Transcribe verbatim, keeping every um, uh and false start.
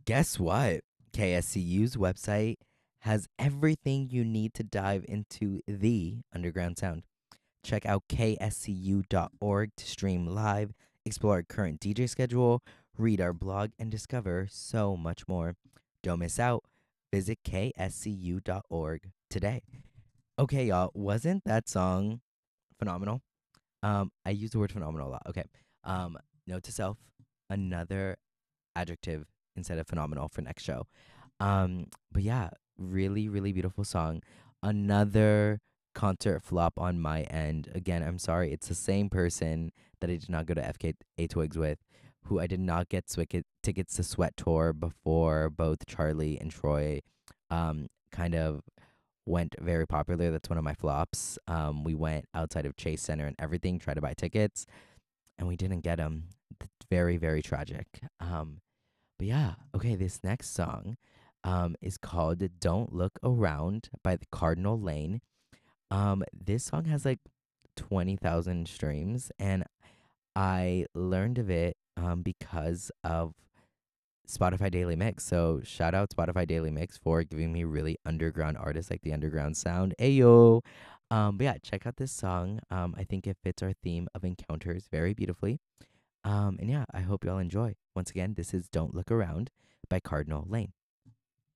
Guess what? K S C U's website has everything you need to dive into the underground sound. Check out k s c u dot org to stream live, explore our current D J schedule, read our blog, and discover so much more. Don't miss out. Visit k s c u dot org today. Okay, y'all, wasn't that song phenomenal? Um, I use the word phenomenal a lot. Okay. Um, note to self, another adjective instead of phenomenal for next show. Um, but yeah, really, really beautiful song. Another concert flop on my end. Again, I'm sorry. It's the same person that I did not go to F K A Twigs with, who I did not get swicket tickets to Sweat Tour before both Charlie and Troy um kind of went very popular. That's one of my flops. Um, we went outside of Chase Center and everything, tried to buy tickets, and we didn't get them. Very, very tragic. Um, but yeah, okay, this next song um is called Don't Look Around by the Cardinal Lane. Um this song has like twenty thousand streams, and I learned of it um because of Spotify Daily Mix. So shout out Spotify Daily Mix for giving me really underground artists like the underground sound. Ayo. Um but yeah, check out this song. Um I think it fits our theme of encounters very beautifully. Um, and yeah, I hope y'all enjoy. Once again, this is Don't Look Around by Cardinal Lane.